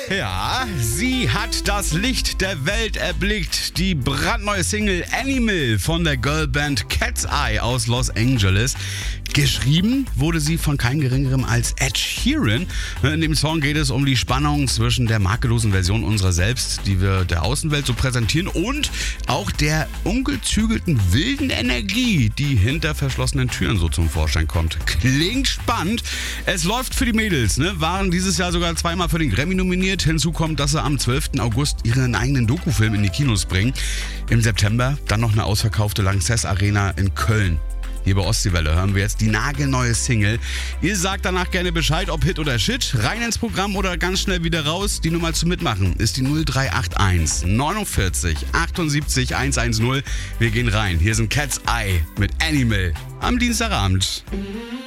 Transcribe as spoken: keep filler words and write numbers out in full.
Ja, sie hat das Licht der Welt erblickt. Die brandneue Single Animal von der Girlband Cat's Eye aus Los Angeles. Geschrieben wurde sie von keinem Geringerem als Ed Sheeran. In dem Song geht es um die Spannung zwischen der makellosen Version unserer selbst, die wir der Außenwelt so präsentieren, und auch der ungezügelten wilden Energie, die hinter verschlossenen Türen so zum Vorschein kommt. Klingt spannend. Es läuft für die Mädels, ne? Waren dieses Jahr sogar zweimal für den Grammy nominiert. Hinzu kommt, dass sie am zwölften August ihren eigenen Dokufilm in die Kinos bringen. Im September dann noch eine ausverkaufte Lanxess Arena in Köln. Hier bei Ostseewelle hören wir jetzt die nagelneue Single. Ihr sagt danach gerne Bescheid, ob Hit oder Shit. Rein ins Programm oder ganz schnell wieder raus. Die Nummer zum Mitmachen ist die null drei acht eins neunundvierzig achtundsiebzig hundertzehn. Wir gehen rein. Hier sind Cat's Eye mit Animal am Dienstagabend.